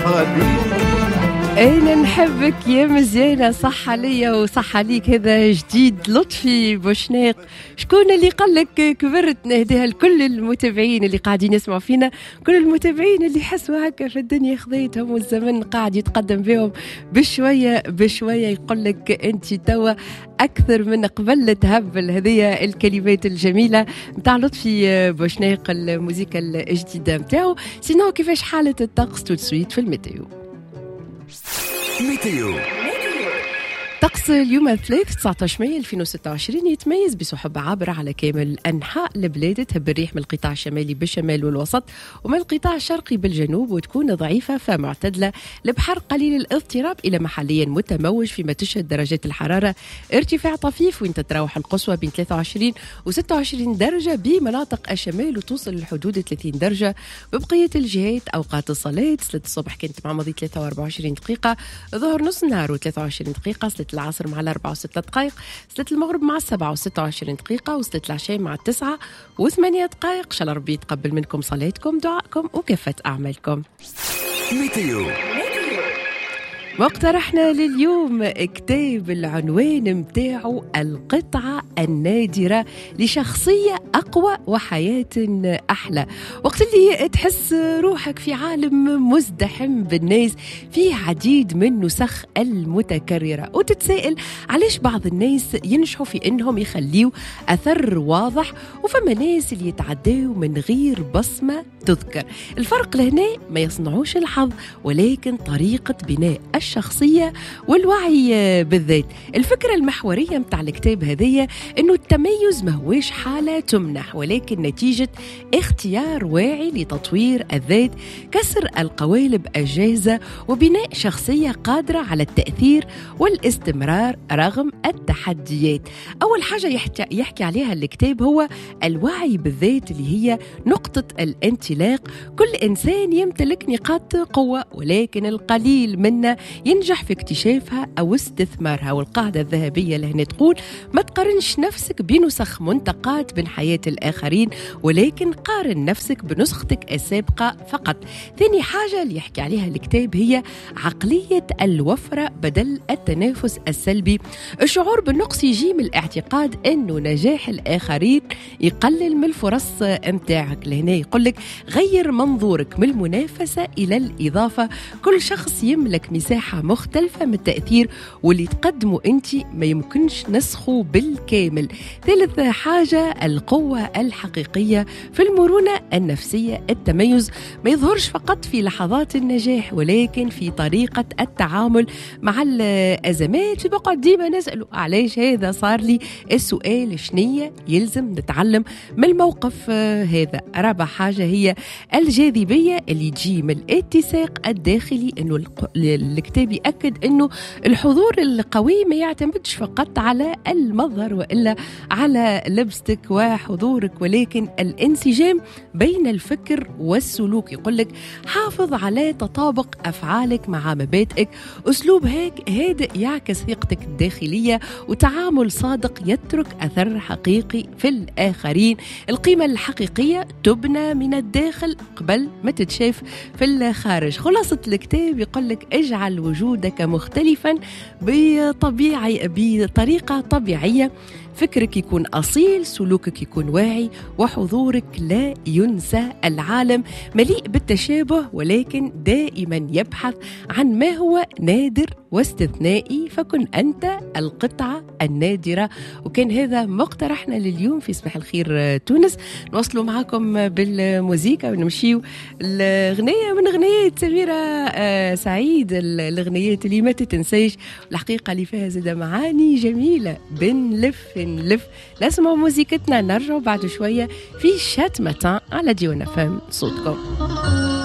حبيبي. أنا نحبك يا مزيانة، صح عليا وصح عليك. هذا جديد لطفي بوشناق. شكون اللي قال لك كبرت؟ نهديها لكل المتابعين اللي قاعدين يسمعوا فينا، كل المتابعين اللي حسوا هكا في الدنيا خذيتهم والزمن قاعد يتقدم بهم بشوية بشوية. يقول لك أنت توا أكثر من قبل تهبل. هذه الكلمات الجميلة متاع لطفي بوشناق، الموسيقى الجديدة متاعه. سينو كيفاش حالة الطقس تسويت في الميتيو؟ ميتيو طقس اليوم الثلاث 19 مايو 2026 يتميز بسحب عابرة على كامل أنحاء البلاد، تهب الريح من القطاع الشمالي بالشمال والوسط ومن القطاع الشرقي بالجنوب، وتكون ضعيفة فمعتدلة. البحر قليل الاضطراب إلى محليا متموج، فيما تشهد درجات الحرارة ارتفاع طفيف، وين تتراوح القصوى بين 23 و 26 درجة بمناطق الشمال، وتوصل للحدود 30 درجة ببقية الجهات. أوقات الصلاة: صلاة الصبح كانت مع ماضي 3 و24 دقيقة، ظهر نص النهار و23 دقيقة، صلاة العصر مع 4 و6 دقائق، صلاة المغرب مع 7 و26 دقيقة، وصلاة العشاء مع 9 و8 دقائق. إن شاء الله ربي يتقبل منكم صلاتكم، دعائكم وكافة أعمالكم. ميتيو مقترحنا لليوم كتاب العنوان متاعه القطعة النادرة لشخصية أقوى وحياة أحلى. وقت اللي تحس روحك في عالم مزدحم بالناس فيه عديد من نسخ المتكررة، وتتسائل علاش بعض الناس ينجحوا في إنهم يخليوا أثر واضح، وفما ناس اللي يتعداوا من غير بصمة تذكر. الفرق لهنا ما يصنعوش الحظ، ولكن طريقة بناء الشخصية والوعي بالذات. الفكرة المحورية متاع الكتاب هذية إنه التميز ما هوش حالة تمنح، ولكن نتيجة اختيار واعي لتطوير الذات، كسر القوالب الجاهزة، وبناء شخصية قادرة على التأثير والاستمرار رغم التحديات. أول حاجة يحكي عليها الكتاب هو الوعي بالذات، اللي هي نقطة الانطلاق. كل إنسان يمتلك نقاط قوة، ولكن القليل منا ينجح في اكتشافها أو استثمارها. والقاعدة الذهبية لهنا تقول: ما تقارنش نفسك بنسخ منتقات من حياة الآخرين، ولكن قارن نفسك بنسختك السابقة فقط. ثاني حاجة اللي يحكي عليها الكتاب هي عقلية الوفرة بدل التنافس السلبي. الشعور بالنقص يجي من الاعتقاد أنه نجاح الآخرين يقلل من الفرص متاعك. لهنا يقولك غير منظورك من المنافسة إلى الإضافة. كل شخص يملك مساحة مختلفة من التأثير، واللي تقدمه أنت ما يمكنش نسخه بالكامل. ثالث حاجة القوة الحقيقية في المرونة النفسية. التميز ما يظهرش فقط في لحظات النجاح، ولكن في طريقة التعامل مع الأزمات. بقعد ديما نسأله علاش هذا صار لي، السؤال شنية يلزم نتعلم من الموقف هذا. رابع حاجة هي الجاذبية اللي تجي من الاتساق الداخلي. إنه الكتاب يأكد إنه الحضور القوي ما يعتمدش فقط على المظهر وإلا على لبستك وحضورك، ولكن الانسجام بين الفكر والسلوك. يقولك حافظ على تطابق أفعالك مع مبادئك. أسلوب هادئ يعكس ثقتك الداخلية، وتعامل صادق يترك أثر حقيقي في الآخرين. القيمة الحقيقية تبنى من الداخل قبل ما تتشاف في الخارج. خلاصة الكتاب يقولك اجعل وجودك مختلفا بطريقة طبيعية. فكرك يكون أصيل، سلوكك يكون واعي، وحضورك لا ينسى. العالم مليء بالتشابه، ولكن دائما يبحث عن ما هو نادر واستثنائي، فكن أنت القطعة النادرة. وكان هذا مقترحنا لليوم في صباح الخير تونس. نوصلوا معكم بالموسيقى ونمشيو الغنية من غنيات سميرة سعيد، الغنيات اللي ما تتنسيش، الحقيقة اللي فيها زادة معاني جميلة. بنلف نسمع موسيقتنا، نرجع بعد شوية في شات ماتان على ديونا فهم صوتكم.